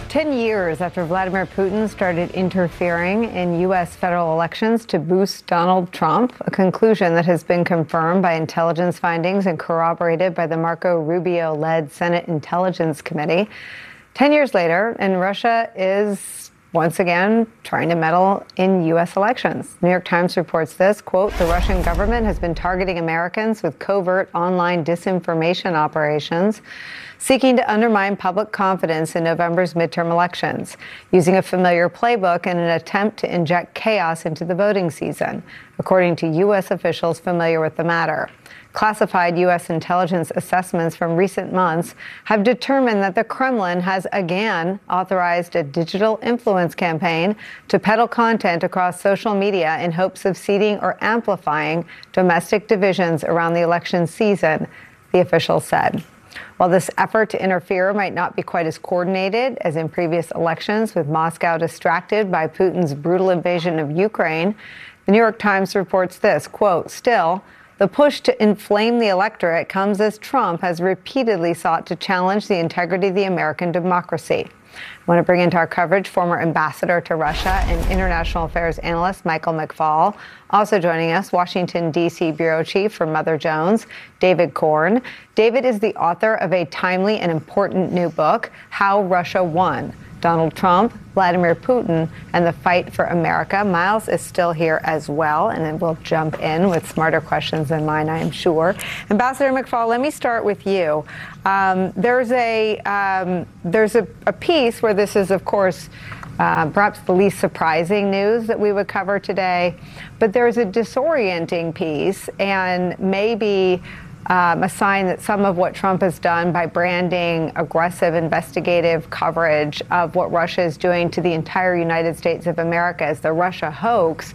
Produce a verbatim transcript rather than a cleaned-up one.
Ten years after Vladimir Putin started interfering in U S federal elections to boost Donald Trump, a conclusion that has been confirmed by intelligence findings and corroborated by the Marco Rubio-led Senate Intelligence Committee. Ten years later, and Russia is once again trying to meddle in U S elections. New York Times reports this, quote, "The Russian government has been targeting Americans with covert online disinformation operations, seeking to undermine public confidence in November's midterm elections, using a familiar playbook in an attempt to inject chaos into the voting season," according to U S officials familiar with the matter. Classified U S intelligence assessments from recent months have determined that the Kremlin has again authorized a digital influence campaign to peddle content across social media in hopes of seeding or amplifying domestic divisions around the election season, the officials said. While this effort to interfere might not be quite as coordinated as in previous elections, with Moscow distracted by Putin's brutal invasion of Ukraine, the New York Times reports this, quote, "Still, the push to inflame the electorate comes as Trump has repeatedly sought to challenge the integrity of the American democracy." I want to bring into our coverage former ambassador to Russia and international affairs analyst Michael McFaul. Also joining us, Washington, D C bureau chief for Mother Jones, David Corn. David is the author of a timely and important new book, How Russia Won: Donald Trump, Vladimir Putin, and the Fight for America. Miles is still here as well, and then we'll jump in with smarter questions than mine, I am sure. Ambassador McFaul, let me start with you. Um, there's a um, there's a, a piece where this is, of course, uh, perhaps the least surprising news that we would cover today, but there's a disorienting piece and maybe Um, a sign that some of what Trump has done by branding aggressive investigative coverage of what Russia is doing to the entire United States of America as the Russia hoax